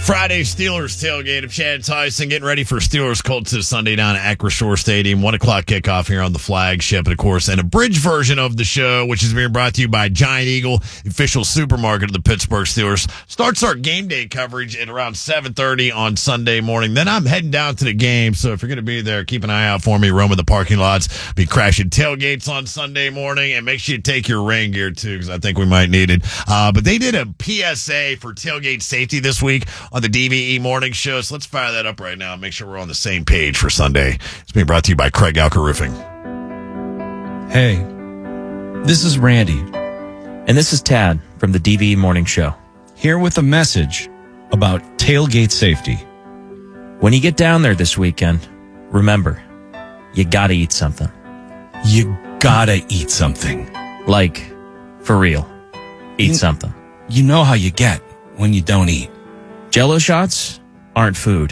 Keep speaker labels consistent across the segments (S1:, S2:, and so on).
S1: Friday Steelers tailgate of Chad Tyson getting ready for Steelers Colts this Sunday down at Acrisure Stadium. 1 o'clock kickoff here on the flagship, and of course, an abridged version of the show, which is being brought to you by Giant Eagle, the official supermarket of the Pittsburgh Steelers. Starts our game day coverage at around 7:30 on Sunday morning. Then I'm heading down to the game, so if you're going to be there, keep an eye out for me. Roaming the parking lots, be crashing tailgates on Sunday morning, and make sure you take your rain gear too, because I think we might need it. But they did a PSA for tailgate safety this week on the DVE morning show. So let's fire that up right now and make sure we're on the same page for Sunday. It's being brought to you by Craig Alker Roofing.
S2: Hey, this is Randy.
S3: And this is Tad from the DVE morning show.
S2: Here with a message about tailgate safety.
S3: When you get down there this weekend, remember, you gotta eat something.
S2: You gotta eat something.
S3: Like, for real, eat something.
S2: You know how you get when you don't eat.
S3: Jell-O shots aren't food.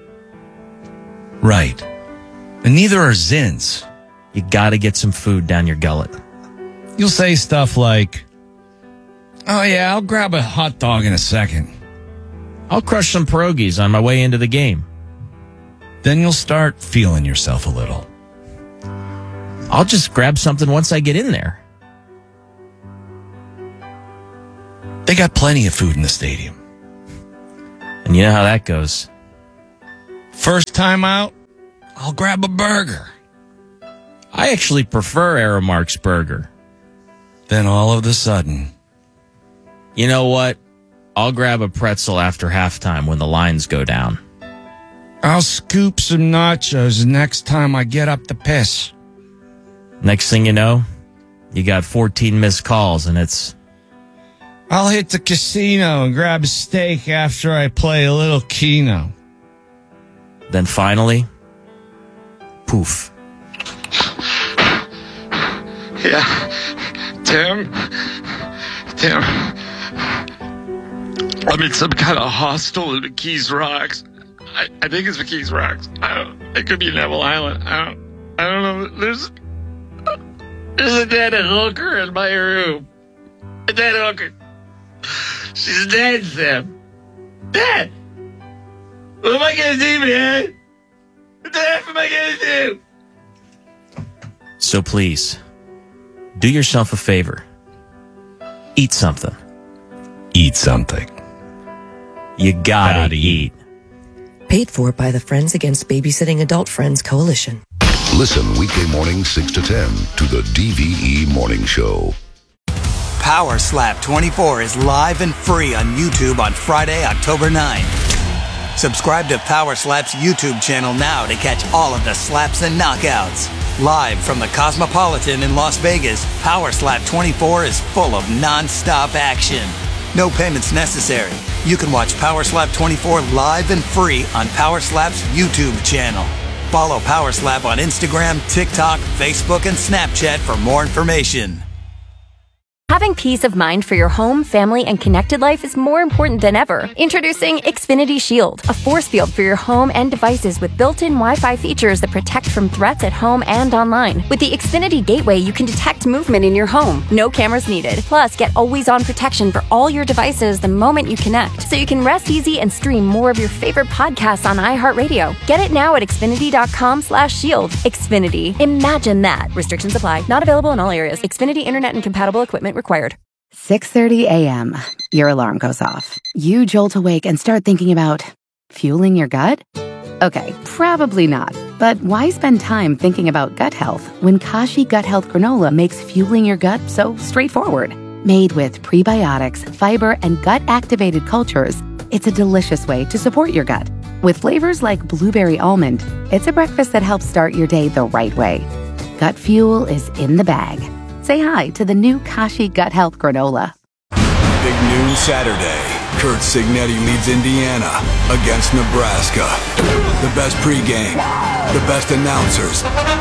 S2: Right. And neither are Zins.
S3: You gotta get some food down your gullet.
S2: You'll say stuff like, oh yeah, I'll grab a hot dog in a second.
S3: I'll crush some pierogies on my way into the game.
S2: Then you'll start feeling yourself a little.
S3: I'll just grab something once I get in there.
S2: They got plenty of food in the stadium.
S3: And you know how that goes.
S2: First time out, I'll grab a burger.
S3: I actually prefer Aramark's burger.
S2: Then all of a sudden,
S3: you know what? I'll grab a pretzel after halftime when the lines go down.
S2: I'll scoop some nachos next time I get up to piss.
S3: Next thing you know, you got 14 missed calls and it's...
S2: I'll hit the casino and grab a steak after I play a little Keno.
S3: Then finally, poof.
S4: Yeah, Tim, I'm in some kind of hostel in McKees Rocks. I think it's McKees Rocks. It could be Neville Island. I don't know. There's a dead hooker in my room. A dead hooker. She's dead, Sam. Dead. What am I gonna do, man? What the F am I gonna do?
S3: So please, do yourself a favor. Eat something.
S2: Eat something.
S3: You gotta eat.
S5: Paid for by the Friends Against Babysitting Adult Friends Coalition.
S6: Listen weekday mornings 6 to 10 to the DVE Morning Show.
S7: Power Slap 24 is live and free on YouTube on Friday, October 9th. Subscribe to Power Slap's YouTube channel now to catch all of the slaps and knockouts. Live from the Cosmopolitan in Las Vegas, Power Slap 24 is full of non-stop action. No payments necessary. You can watch Power Slap 24 live and free on Power Slap's YouTube channel. Follow Power Slap on Instagram, TikTok, Facebook, and Snapchat for more information.
S8: Having peace of mind for your home, family, and connected life is more important than ever. Introducing Xfinity Shield, a force field for your home and devices with built-in Wi-Fi features that protect from threats at home and online. With the Xfinity Gateway, you can detect movement in your home. No cameras needed. Plus, get always-on protection for all your devices the moment you connect, so you can rest easy and stream more of your favorite podcasts on iHeartRadio. Get it now at Xfinity.com/shield. Xfinity. Imagine that. Restrictions apply. Not available in all areas. Xfinity Internet and compatible equipment required.
S9: 6:30 a.m. Your alarm goes off. You jolt awake and start thinking about fueling your gut? Okay, probably not. But why spend time thinking about gut health when Kashi Gut Health Granola makes fueling your gut so straightforward? Made with prebiotics, fiber, and gut-activated cultures, it's a delicious way to support your gut. With flavors like blueberry almond, it's a breakfast that helps start your day the right way. Gut fuel is in the bag. Say hi to the new Kashi Gut Health Granola.
S10: Big noon Saturday. Kurt Signetti leads Indiana against Nebraska. The best pregame, the best announcers.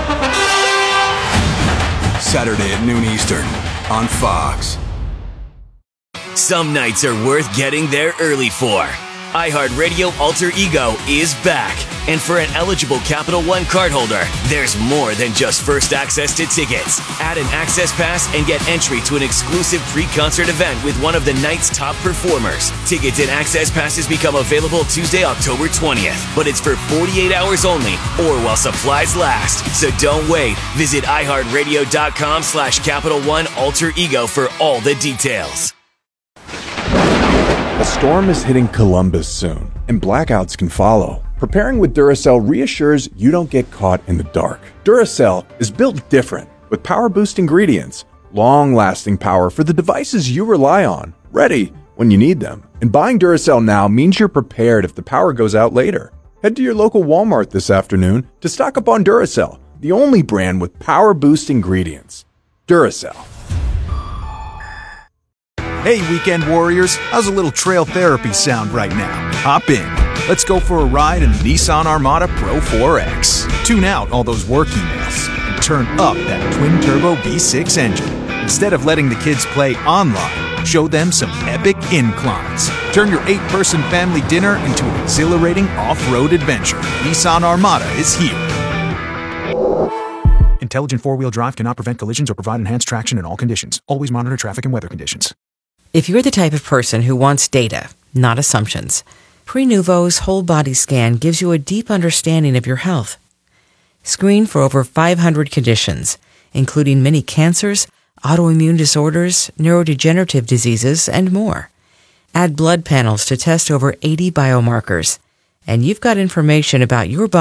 S10: Saturday at noon Eastern on Fox.
S11: Some nights are worth getting there early for. iHeartRadio Alter Ego is back. And for an eligible Capital One cardholder, there's more than just first access to tickets. Add an access pass and get entry to an exclusive pre-concert event with one of the night's top performers. Tickets and access passes become available Tuesday, October 20th, but it's for 48 hours only or while supplies last. So don't wait. Visit iHeartRadio.com/Capital One Alter Ego for all the details.
S12: A storm is hitting Columbus soon, and blackouts can follow. Preparing with Duracell reassures you don't get caught in the dark. Duracell is built different, with power boost ingredients, long-lasting power for the devices you rely on, ready when you need them. And buying Duracell now means you're prepared if the power goes out later. Head to your local Walmart this afternoon to stock up on Duracell, the only brand with power boost ingredients. Duracell.
S13: Hey, weekend warriors, how's a little trail therapy sound right now? Hop in. Let's go for a ride in the Nissan Armada Pro 4X. Tune out all those work emails and turn up that twin-turbo V6 engine. Instead of letting the kids play online, show them some epic inclines. Turn your 8-person family dinner into an exhilarating off-road adventure. Nissan Armada is here. Intelligent four-wheel drive cannot prevent collisions or provide enhanced traction in all conditions. Always monitor traffic and weather conditions.
S14: If you're the type of person who wants data, not assumptions, Prenuvo's whole body scan gives you a deep understanding of your health. Screen for over 500 conditions, including many cancers, autoimmune disorders, neurodegenerative diseases, and more. Add blood panels to test over 80 biomarkers, and you've got information about your body